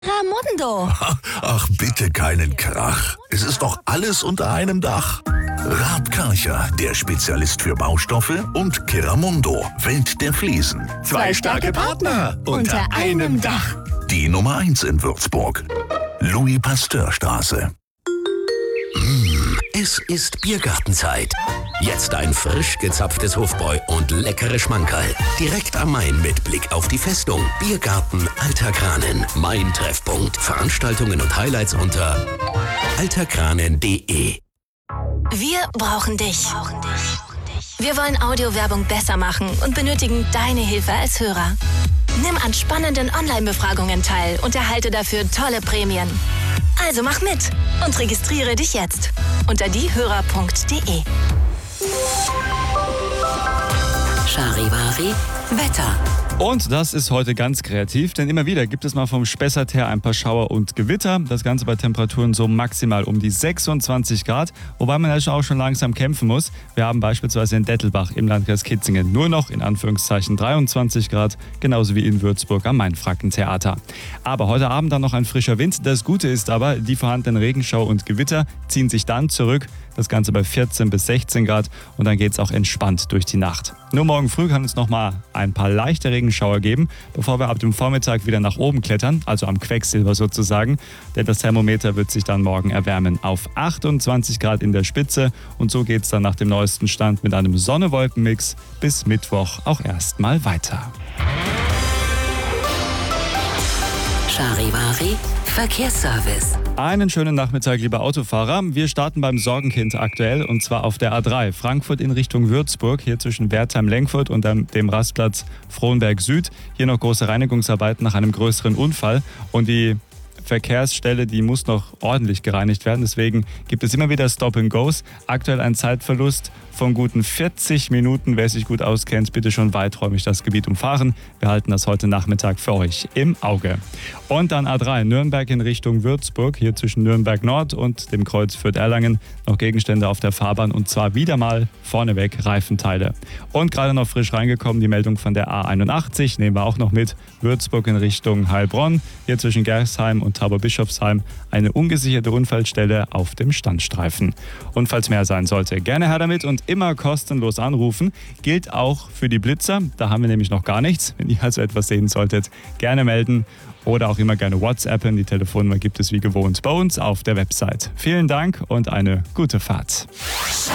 Ramundo. Ach, bitte keinen Krach. Es ist doch alles unter einem Dach. Raab Karcher, der Spezialist für Baustoffe, und Keramundo, Welt der Fliesen. Zwei starke Partner unter einem Dach. Die Nummer 1 in Würzburg. Louis-Pasteur-Straße. Es ist Biergartenzeit. Jetzt ein frisch gezapftes Hofbräu und leckere Schmankerl. Direkt am Main mit Blick auf die Festung. Biergarten Alter Kranen. Mein Treffpunkt. Veranstaltungen und Highlights unter alterkranen.de. Wir brauchen dich. Wir wollen Audiowerbung besser machen und benötigen deine Hilfe als Hörer. Nimm an spannenden Online-Befragungen teil und erhalte dafür tolle Prämien. Also mach mit und registriere dich jetzt unter diehörer.de. Charivari Wetter. Und das ist heute ganz kreativ, denn immer wieder gibt es mal vom Spessart her ein paar Schauer und Gewitter. Das Ganze bei Temperaturen so maximal um die 26 Grad, wobei man ja auch schon langsam kämpfen muss. Wir haben beispielsweise in Dettelbach im Landkreis Kitzingen nur noch in Anführungszeichen 23 Grad, genauso wie in Würzburg am Mainfranken-Theater. Aber heute Abend dann noch ein frischer Wind. Das Gute ist aber, die vorhandenen Regenschauer und Gewitter ziehen sich dann zurück. Das Ganze bei 14 bis 16 Grad und dann geht es auch entspannt durch die Nacht. Nur morgen früh kann es nochmal ein paar leichte Regenschauer geben, bevor wir ab dem Vormittag wieder nach oben klettern, also am Quecksilber sozusagen. Denn das Thermometer wird sich dann morgen erwärmen auf 28 Grad in der Spitze. Und so geht es dann nach dem neuesten Stand mit einem Sonne-Wolken-Mix bis Mittwoch auch erstmal weiter. Charivari Verkehrsservice. Einen schönen Nachmittag, liebe Autofahrer. Wir starten beim Sorgenkind aktuell und zwar auf der A3. Frankfurt in Richtung Würzburg, hier zwischen Wertheim-Lenkfurt und dem Rastplatz Frohnberg Süd. Hier noch große Reinigungsarbeiten nach einem größeren Unfall und die Verkehrsstelle, die muss noch ordentlich gereinigt werden. Deswegen gibt es immer wieder Stop-and-Goes. Aktuell ein Zeitverlust von guten 40 Minuten. Wer sich gut auskennt, bitte schon weiträumig das Gebiet umfahren. Wir halten das heute Nachmittag für euch im Auge. Und dann A3, Nürnberg in Richtung Würzburg. Hier zwischen Nürnberg Nord und dem Kreuz Fürth-Erlangen noch Gegenstände auf der Fahrbahn. Und zwar wieder mal vorneweg Reifenteile. Und gerade noch frisch reingekommen die Meldung von der A81. Nehmen wir auch noch mit. Würzburg in Richtung Heilbronn. Hier zwischen Gersheim und Tauberbischofsheim eine ungesicherte Unfallstelle auf dem Standstreifen. Und falls mehr sein sollte, gerne her damit und immer kostenlos anrufen. Gilt auch für die Blitzer, da haben wir nämlich noch gar nichts. Wenn ihr also etwas sehen solltet, gerne melden oder auch immer gerne WhatsAppen. Die Telefonnummer gibt es wie gewohnt bei uns auf der Website. Vielen Dank und eine gute Fahrt.